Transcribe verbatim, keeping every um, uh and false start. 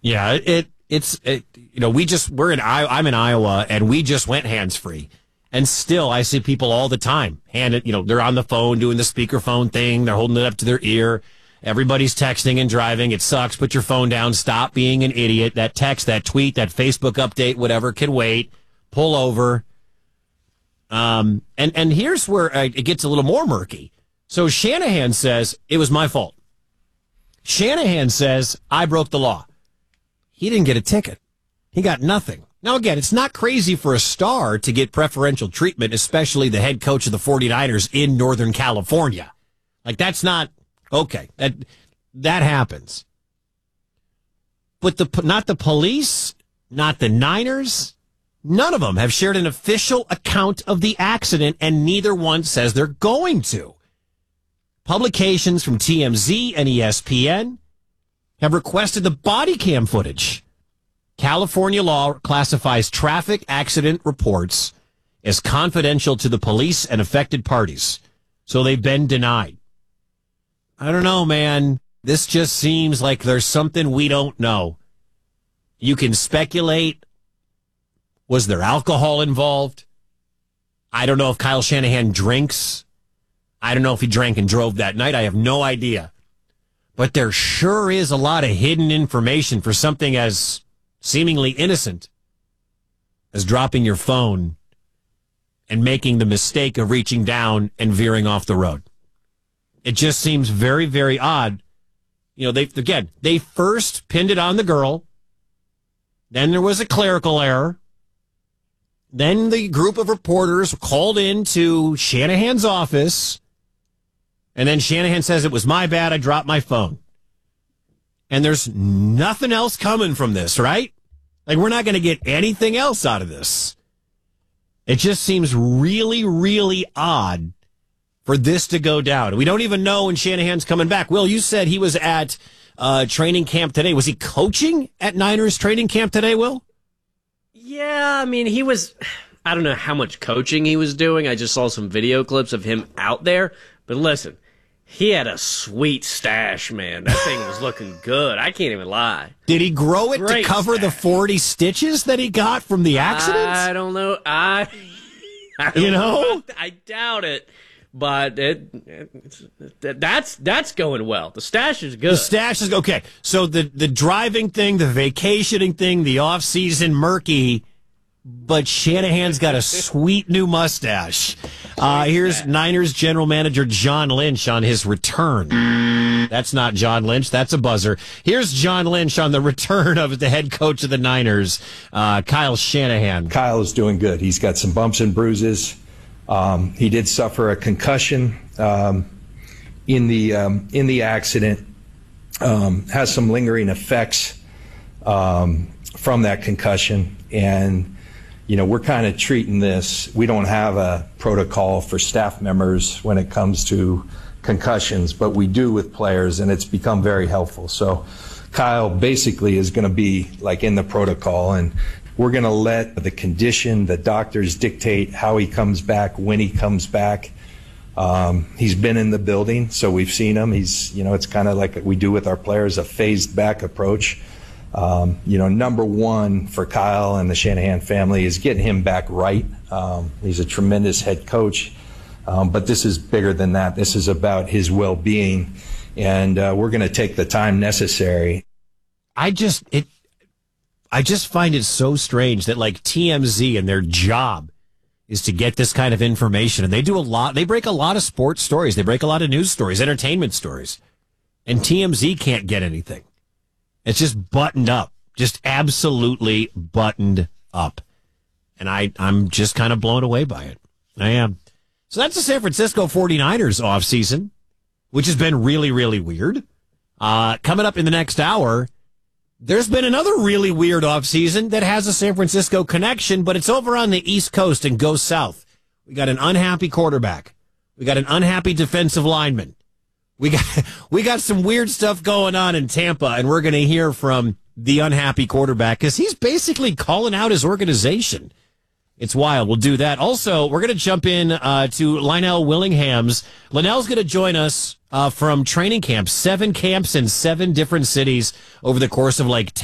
Yeah, it it's it, you know we just we're in I I'm in Iowa and we just went hands free, and still I see people all the time hand it you know they're on the phone doing the speakerphone thing, they're holding it up to their ear. Everybody's texting and driving. It sucks. Put your phone down. Stop being an idiot. That text, that tweet, that Facebook update, whatever can wait. Pull over. Um and and here's where uh, it gets a little more murky. So Shanahan says it was my fault. Shanahan says I broke the law. He didn't get a ticket. He got nothing. Now, again, it's not crazy for a star to get preferential treatment, especially the head coach of the 49ers in Northern California. Like, that's not, okay, that that happens. But the not the police, not the Niners, none of them have shared an official account of the accident, and neither one says they're going to. Publications from T M Z and E S P N have requested the body cam footage. California law classifies traffic accident reports as confidential to the police and affected parties, so they've been denied. I don't know, man. This just seems like there's something we don't know. You can speculate. Was there alcohol involved? I don't know if Kyle Shanahan drinks. I don't know if he drank and drove that night. I have no idea. But there sure is a lot of hidden information for something as seemingly innocent as dropping your phone and making the mistake of reaching down and veering off the road. It just seems very, very odd. You know, they again, they first pinned it on the girl. Then there was a clerical error. Then the group of reporters called into Shanahan's office. And then Shanahan says, it was my bad, I dropped my phone. And there's nothing else coming from this, right? Like, we're not going to get anything else out of this. It just seems really, really odd for this to go down. We don't even know when Shanahan's coming back. Will, you said he was at uh, training camp today. Was he coaching at Niners training camp today, Will? Yeah, I mean, he was, I don't know how much coaching he was doing. I just saw some video clips of him out there. But listen, he had a sweet stash, man. That thing was looking good. I can't even lie. Did he grow it Great to cover stash. the forty stitches that he got from the accident? I don't know. I, I don't You know? I doubt it. But it, it, that's that's going well. The stash is good. The stash is okay. So the, the driving thing, the vacationing thing, the off-season murky, but Shanahan's got a sweet new mustache. Uh, here's Niners general manager John Lynch on his return. That's not John Lynch. That's a buzzer. Here's John Lynch on the return of the head coach of the Niners, uh, Kyle Shanahan. Kyle is doing good. He's got some bumps and bruises. Um, he did suffer a concussion um, in the um, in the accident. Um, has some lingering effects um, from that concussion, and you know we're kind of treating this. We don't have a protocol for staff members when it comes to concussions, but we do with players, and it's become very helpful. So Kyle basically is going to be like in the protocol, and we're going to let the condition, the doctors dictate how he comes back, when he comes back. Um, he's been in the building, so we've seen him. He's, you know, it's kind of like we do with our players, a phased back approach. Um, you know, number one for Kyle and the Shanahan family is getting him back right. Um, he's a tremendous head coach, um, but this is bigger than that. This is about his well-being, and uh, we're going to take the time necessary. I just, it, I just find it so strange that like T M Z and their job is to get this kind of information. And they do a lot. They break a lot of sports stories. They break a lot of news stories, entertainment stories. And T M Z can't get anything. It's just buttoned up, just absolutely buttoned up. And I, I'm just kind of blown away by it. I am. So that's the San Francisco 49ers offseason, which has been really, really weird. Uh, coming up in the next hour, there's been another really weird offseason that has a San Francisco connection, but it's over on the East Coast and goes south. We got an unhappy quarterback. We got an unhappy defensive lineman. We got we got some weird stuff going on in Tampa, and we're going to hear from the unhappy quarterback because he's basically calling out his organization. It's wild. We'll do that. Also, we're going to jump in uh, to Lionel Willingham's. Linnell's going to join us uh, from training camp, seven camps in seven different cities over the course of like